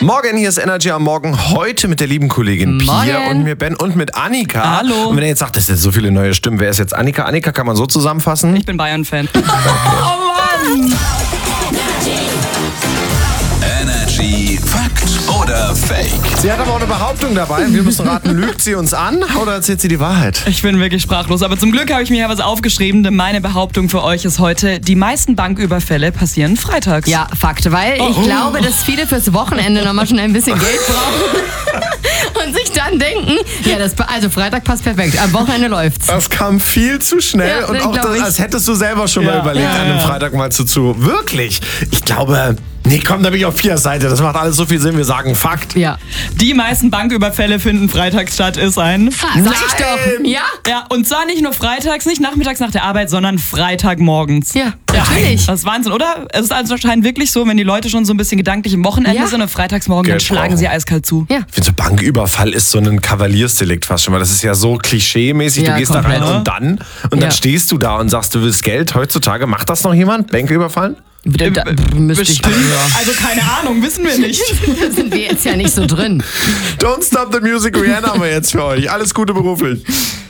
Morgen, hier ist Energy am Morgen. Heute mit der lieben Kollegin Pia und mir Ben und mit Annika. Hallo. Und wenn ihr jetzt sagt, das sind so viele neue Stimmen, wer ist jetzt Annika? Annika kann man so zusammenfassen? Ich bin Bayern-Fan. Okay. Oh Mann! Energy Fakt oder Fake? Sie hat aber auch eine Behauptung dabei. Wir müssen raten, lügt sie uns an oder erzählt sie die Wahrheit? Ich bin wirklich sprachlos, aber zum Glück habe ich mir ja was aufgeschrieben, denn meine Behauptung für euch ist heute, die meisten Banküberfälle passieren freitags. Ja, Fakt, weil ich glaube, dass viele fürs Wochenende nochmal schon ein bisschen Geld brauchen und sich dann denken, ja, also Freitag passt perfekt, am Wochenende läuft's. Das kam viel zu schnell Ja, und auch das, als hättest du selber schon mal überlegt, an einem Freitag mal zu. Wirklich? Ich glaube, nee, komm, da bin ich auf Pias Seite. Das macht alles so viel Sinn. Wir sagen Fakt. Ja. Die meisten Banküberfälle finden freitags statt, ist ein Fakt. Sag ich doch. Ja? Ja, und zwar nicht nur freitags, nicht nachmittags nach der Arbeit, sondern Freitagmorgens. Ja, natürlich. Das ist Wahnsinn, oder? Es ist also anscheinend wirklich so, wenn die Leute schon so ein bisschen gedanklich im Wochenende sind und freitagsmorgen, dann Geld schlagen brauchen. sie eiskalt zu. Ja. Ich finde, so Banküberfall ist so ein Kavaliersdelikt fast schon, weil das ist ja so klischee-mäßig. Ja, du gehst komplett. da rein und dann stehst du da und sagst, du willst Geld. Heutzutage macht das noch jemand? Bänke überfallen? Da müsste ich Bestimmt. Also keine Ahnung, wissen wir nicht. Da sind wir jetzt ja nicht so drin. Don't Stop the Music, Rihanna haben wir jetzt für euch. Alles Gute beruflich.